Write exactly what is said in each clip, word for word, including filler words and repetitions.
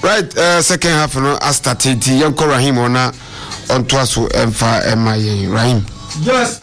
Right, uh, second half no I started Yanko Rahim ona on twaso emfa emaye Rahim. Yes.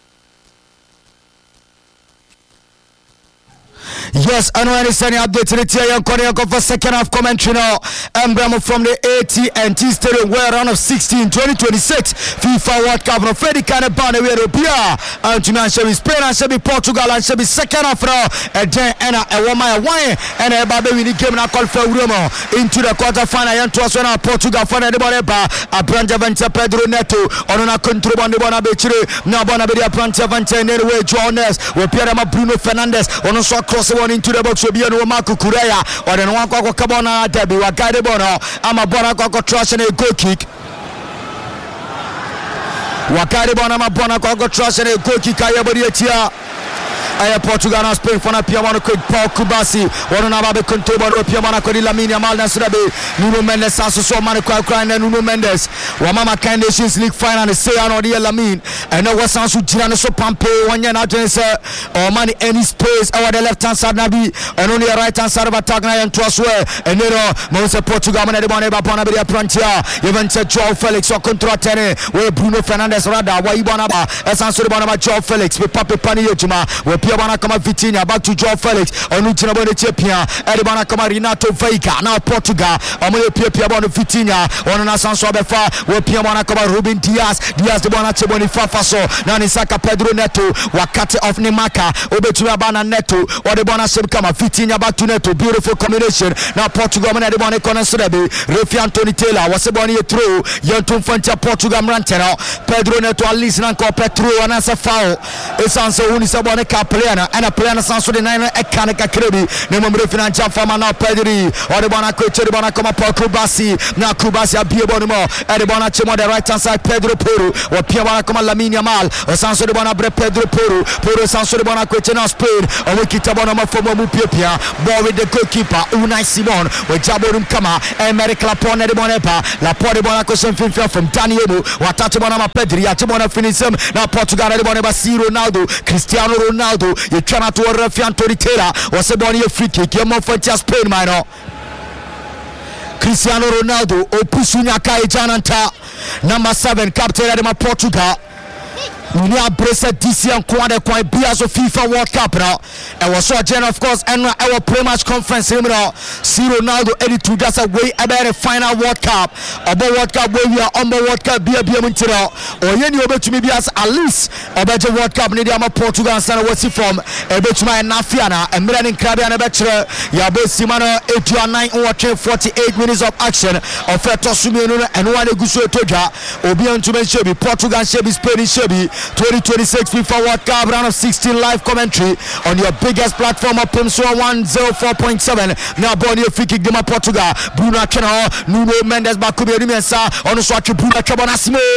Yes, I know any update to the T A N for second half commentary now. Emblem from the A T and T Stadium where round of sixteen twenty twenty-six FIFA World Cup no Freddy Canebana we Europea and to man shall be Spain and shall be Portugal and shall be second half now and then and a woman wine and a baby we game na call for Roma into the quarter final and to us when Portugal for the ball a Branja Venta Pedro Neto on a control on the bona betri now bona be Branja Venta anyway Jones we Pierre Bruno Fernandes on so cross one into the box will be no Marco Correa or then one go Cabana Debbie wa guide bono ama bona go trash and a goal kick wa guide bono ama bona go trash and a goal kick ayabodi etia Aya Portugal na Spain for na Piamano quick Paul Kubasi one na babe control ball Piamano ko Lamine Yamal na Surabe Nuno Mendes aso so man ko akran na Nuno Mendes wa mama kind Nations League final say ano de Lamine and no was so jira no so pampe wanya na ten say or man any space over the left hand side na bi and on the right hand side of attack na and trust well and no mo say Portugal man de bone ba pona be Frontier even say Joao Felix or control ten we Bruno Fernandes rather wa ibona ba esanso de bona ba Joao Felix we pape pani yejuma we Piabana kama Vitinha back to Joao Felix onu tina bone Chepia Edibana kama Renato Veiga now Portugal amoye Pia Piabana Vitinha onu na sanso abefa we Piabana kama Ruben Diaz Diaz de bona Cheboni Fafaso na ni Saka Pedro Neto wakati of Nemaka obetuma bana Neto or de bona Seb kama Vitinha back to Neto beautiful combination now Portugal man de bona kona Srebe Refi Anthony Taylor was boni throw Yantum Fanta Portugal mrantena Pedro Neto at least na ko Petro anasa foul esanso uni sabone kap player and a player sanso de nine ekanika krebi ne momre financial fama na pedri or the bona ko cheri bona kama Paul Kubasi na Kubasi abie bonimo e de bona chemo the right hand side Pedro Porro or pia bona kama Lamine Yamal o sanso de bona bre Pedro Porro Porro sanso de bona ko chena Spain o we kita bona mafomo mu pia pia ball with the goalkeeper Unai Simon we jaborum kama America la pone de bona pa la pone bona ko semfin from Daniel watatu bona ma pedri ya chemo finish him na Portugal de bona ba si Ronaldo Cristiano Ronaldo you trying to Refi Anthony Taylor was a body free kick you more for just Spain minor Cristiano Ronaldo Opusunya Kai Jananta number seven captain of the Portugal we are braced this year and quite quite be as a FIFA World Cup now and was so again of course and our pre-match conference you know see Ronaldo eighty-two that's a way about the final World Cup about World Cup where we are on the World Cup be a be a minute or you know to me be as at least about the World Cup need ama Portugal and Sana what's it from a bit my Nafiana and Milan in Caribbean a better ya both Simano eighty-nine watching forty-eight minutes of action of Tosumi and one Gusu Toja Obion to mention be Portugal Shebi Spain Shebi twenty twenty-six FIFA World Cup round of sixteen live commentary on your biggest platform of Pimso one oh four point seven. Now born your free kick Dema Portugal Bruno Akena Nuno Mendes Bakube Rimensa on the Swaki Bruno Kabonasimo